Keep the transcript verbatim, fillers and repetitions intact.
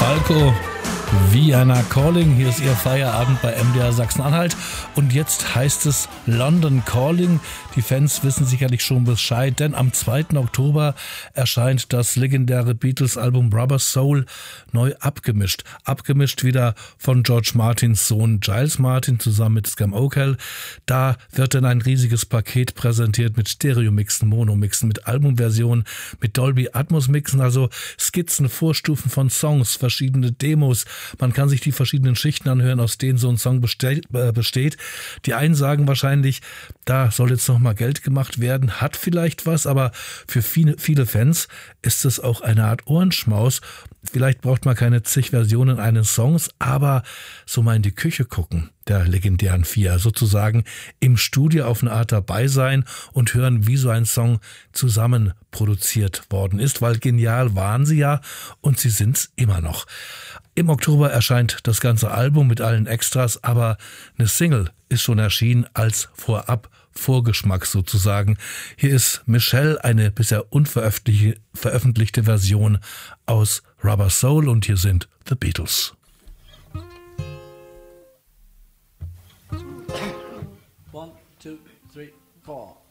Falco, Vienna Calling. Hier ist Ihr Feierabend bei M D R Sachsen-Anhalt. Und jetzt heißt es London Calling. Die Fans wissen sicherlich schon Bescheid, denn am zweiten Oktober erscheint das legendäre Beatles-Album Rubber Soul neu abgemischt. Abgemischt wieder von George Martins Sohn Giles Martin zusammen mit Scam O'Call. Da wird dann ein riesiges Paket präsentiert mit Stereo-Mixen, Mono-Mixen, mit Albumversionen, mit Dolby Atmos-Mixen, also Skizzen, Vorstufen von Songs, verschiedene Demos. Man kann sich die verschiedenen Schichten anhören, aus denen so ein Song besteht. Äh, besteht. Die einen sagen wahrscheinlich, da soll jetzt noch mal Geld gemacht werden, hat vielleicht was, aber für viele, viele Fans ist es auch eine Art Ohrenschmaus. Vielleicht braucht man keine zig Versionen eines Songs, aber so mal in die Küche gucken, der legendären Vier, sozusagen im Studio auf eine Art dabei sein und hören, wie so ein Song zusammen produziert worden ist, weil genial waren sie ja und sie sind's immer noch. Im Oktober erscheint das ganze Album mit allen Extras, aber eine Single ist schon erschienen als Vorab Vorgeschmack sozusagen. Hier ist Michelle, eine bisher unveröffentlichte veröffentlichte Version aus Rubber Soul, und hier sind The Beatles. One, two, three, four.